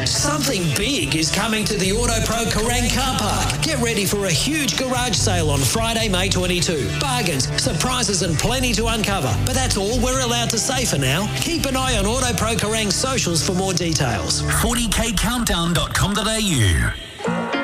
Something big is coming to the AutoPro Kerrang car park. Get ready for a huge garage sale on Friday, May 22. Bargains, surprises and plenty to uncover. But that's all we're allowed to say for now. Keep an eye on AutoPro Kerrang's socials for more details. 40kcountdown.com.au